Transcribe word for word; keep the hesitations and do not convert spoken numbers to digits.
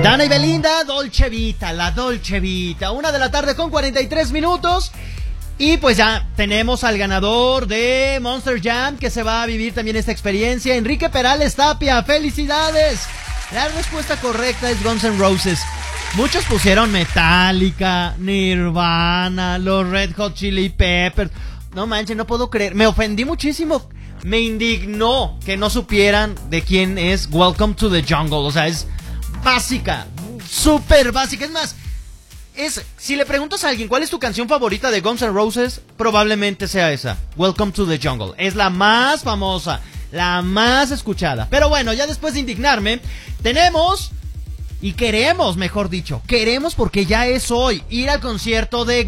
Dana y Belinda, Dolce Vita, la Dolce Vita. Una de la tarde con cuarenta y tres minutos. Y pues ya tenemos al ganador de Monster Jam, que se va a vivir también esta experiencia. Enrique Perales Tapia, ¡felicidades! La respuesta correcta es Guns N' Roses. Muchos pusieron Metallica, Nirvana, los Red Hot Chili Peppers. No manches, no puedo creer. Me ofendí muchísimo. Me indignó que no supieran de quién es Welcome to the Jungle. O sea, es básica, súper básica. Es más, es, si le preguntas a alguien cuál es tu canción favorita de Guns N' Roses, probablemente sea esa, Welcome to the Jungle. Es la más famosa, la más escuchada. Pero bueno, ya después de indignarme, tenemos, y queremos, mejor dicho, queremos porque ya es hoy, ir al concierto de